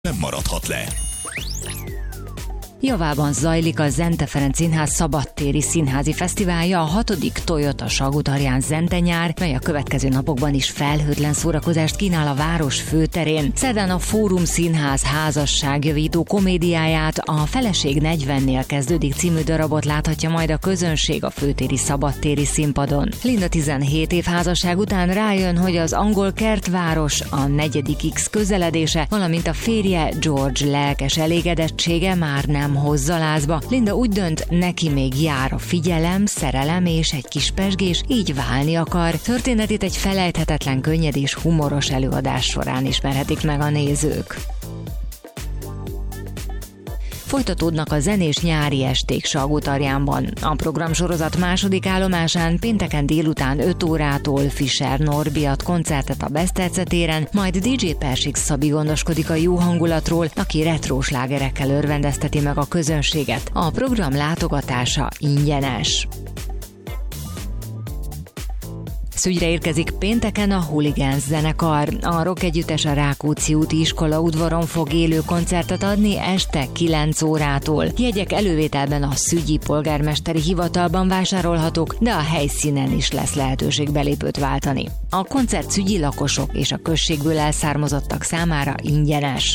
nem maradhat le. Javában zajlik a Zente Ferenc Színház szabadtéri színházi fesztiválja, a 6. Toyota Salgótarján Zente-nyár, mely a következő napokban is felhőtlen szórakozást kínál a város főterén. Szerdán a Fórum Színház házasságjavító komédiáját, a Feleség 40-nél kezdődik című darabot láthatja majd a közönség a főtéri szabadtéri színpadon. Linda 17 év házasság után rájön, hogy az angol kertváros, a 4. X közeledése, valamint a férje George lelkes elégedettsége már nem hozza lázba. Linda úgy dönt, neki még jár a figyelem, szerelem és egy kis pezsgés, így válni akar. Történetét egy felejthetetlen, könnyed és humoros előadás során ismerhetik meg a nézők. Folytatódnak a zenés nyári esték Salgótarjánban. A programsorozat második állomásán pénteken délután 5 órától Fischer Norbi ad koncertet a Beszterce téren, majd DJ Persik Szabi gondoskodik a jó hangulatról, aki retró slágerekkel örvendezteti meg a közönséget. A program látogatása ingyenes. Szügyre érkezik pénteken a Hooligans zenekar. A rock együttes a Rákóczi úti iskola udvaron fog élő koncertet adni este 9 órától. Jegyek elővételben a Szügyi polgármesteri hivatalban vásárolhatók, de a helyszínen is lesz lehetőség belépőt váltani. A koncert szügyi lakosok és a községből elszármazottak számára ingyenes.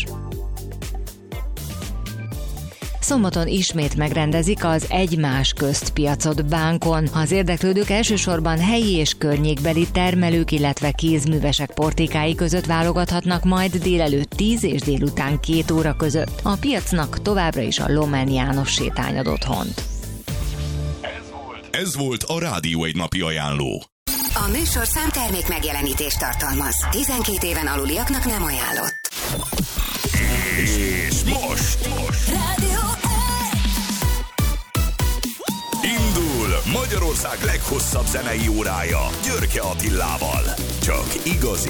Szombaton ismét megrendezik az Egymás közt piacot Bánkon. Az érdeklődők elsősorban helyi és környékbeli termelők, illetve kézművesek portékái között válogathatnak majd délelőtt 10 és délután 2 óra között. A piacnak továbbra is a Lomen János sétány ad otthont. Ez volt a Rádió egy napi ajánló. A műsorszám termék megjelenítést tartalmaz. 12 éven aluliaknak nem ajánlott. És most indul Magyarország leghosszabb zenei órája Györke Attilával. Csak igazi